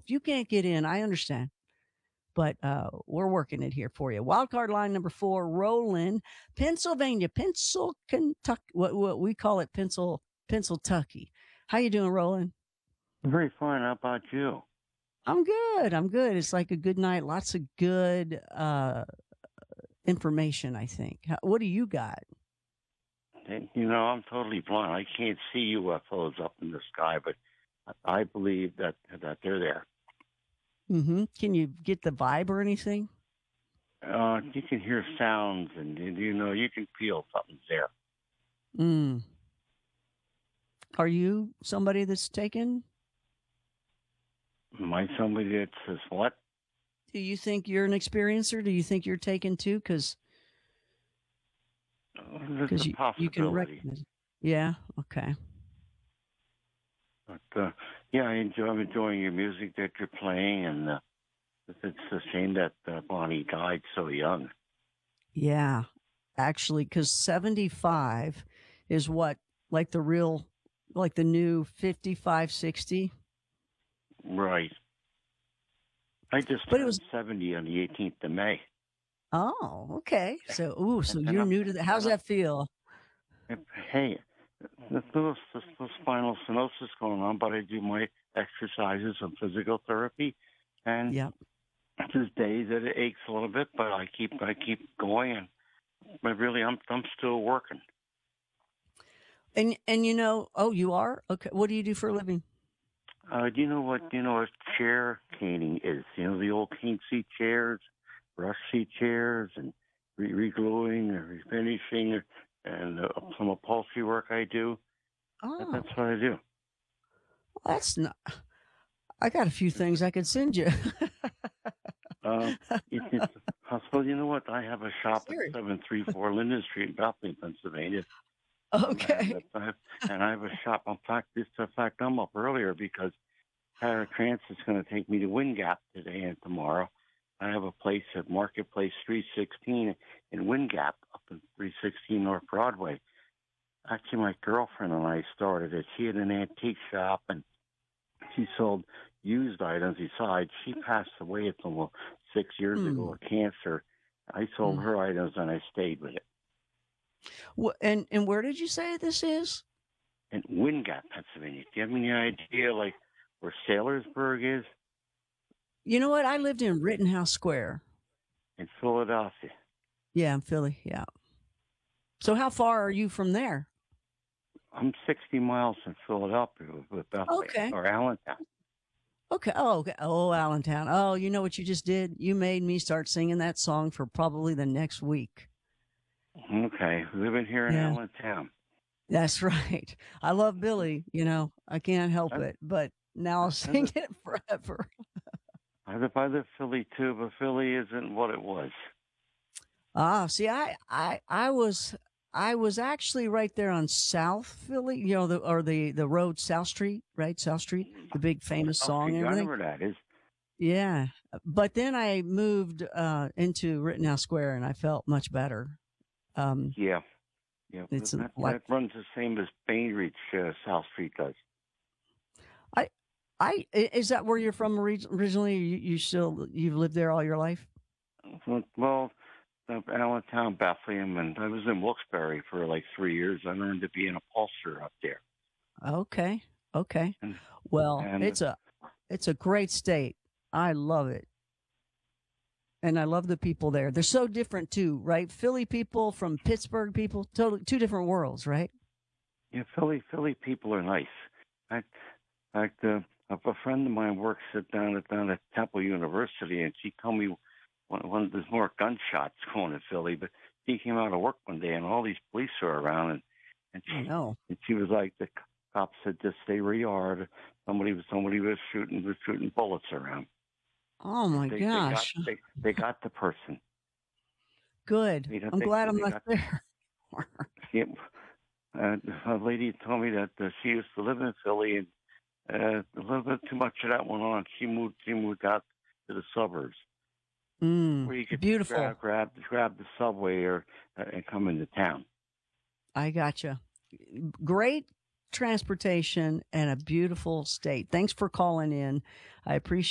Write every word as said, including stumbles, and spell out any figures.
If you can't get in, I understand, but uh, we're working it here for you. Wild card line number four, Roland, Pennsylvania, Pencil, Kentucky. What, what we call it, Pencil, Pennsyltucky. How you doing, Roland? Very fine. How about you? I'm good. I'm good. It's like a good night. Lots of good uh, information. I think. How, what do you got? Hey, You know, I'm totally blind. I can't see U F Os up in the sky, but I believe that that they're there. Hmm. Can you get the vibe or anything? Uh, you can hear sounds, and you know you can feel something's there. Mm. Are you somebody that's taken? Am I somebody that says what? Do you think you're an experiencer? Do you think you're taken too? Because Uh, There's a because you you can possibility, recognize. It. Yeah. Okay. but uh, yeah, I enjoy I'm enjoying your music that you're playing, and uh, it's a shame that uh, Bonnie died so young. Yeah. Actually, because seventy-five is what like the real like the new fifty-five, sixty. Right. I just But it turned was seventy on the eighteenth of May, oh okay. So ooh, and, so and you're I'm new to that. How's and I'm that feel? hey, there's little, there's little spinal stenosis going on, but I do my exercises and physical therapy, and Yep. there's days that it aches a little bit, but I keep I keep going, and but really I'm I'm still working. And and you know, oh, you are okay. What do you do for a living? Uh, do you know what you know what chair caning is? You know the old cane seat chairs, brush seat chairs, and re- regluing or refinishing, and uh, some upholstery work I do. That, Oh, that's what I do. well, that's not. I got a few things I could send you. Um, it, it's possible. You know what? I have a shop at Serious. seven three four Linden Street in Bethlehem, Pennsylvania, um, and Okay. if I have, and I have a shop. In fact, this in fact, I'm up earlier because Paratransit is going to take me to Wind Gap today and tomorrow. I have a place at Marketplace three sixteen in Wind Gap up in three sixteen North Broadway. Actually, my girlfriend and I started it. She had an antique shop, and she sold used items. Besides, she passed away at almost six years ago Hmm. of cancer. I sold Hmm. her items and I stayed with it. Wh- and and where did you say this is? In Wind Gap, Pennsylvania. Do you have any idea, like, where Sailorsburg is You know what? I lived in Rittenhouse Square. in Philadelphia? Yeah, in Philly. Yeah. So how far are you from there? I'm sixty miles from Philadelphia with, with Bethlehem Okay. or Allentown. Okay. Oh, okay. Oh, Allentown. Oh, you know what you just did? You made me start singing that song for probably the next week. Okay, living here in Yeah, Allentown. that's right. I love Billy. You know, I can't help I, it, but now I'll I, sing live, it forever. I live I live Philly too, but Philly isn't what it was. Ah, see, I, I, I was, I was actually right there on South Philly, you know, the or the the road South Street, right? South Street, the big famous South song Street, and I know everything. where that is. Yeah, but then I moved uh, into Rittenhouse Square, and I felt much better. Um, Yeah, yeah, it's that like that runs the same as Bainbridge uh, South Street does. I, I is that where you're from orig- originally? You, you still you've lived there all your life? Well, well, uh, Allentown, Bethlehem, and I was in Wilkes-Barre for like three years. I learned to be an upholsterer up there, Okay, okay. and Well, and it's a it's a great state. I love it. And I love the people there. They're so different too, right? Philly people from Pittsburgh people, totally two different worlds, right? yeah, Philly, Philly people are nice. I, like uh, a a friend of mine works at, down at down at Temple University, and she told me when, when there's more gunshots going in Philly. But she came out of work one day, and all these police were around, and and Oh she no. and she was like, the cops said, just stay where you are. Somebody was somebody was shooting was shooting bullets around. Oh my They they got gosh. they they got the person. Good. You know I'm they glad I'm they not got there. the. Uh, a lady told me that uh, she used to live in Philly, and uh, a little bit too much of that went on. She moved. She moved out to the suburbs, Mm, where you could just grab beautiful. grab grab the subway or uh, and come into town. I gotcha. Great transportation and a beautiful state. Thanks for calling in. I appreciate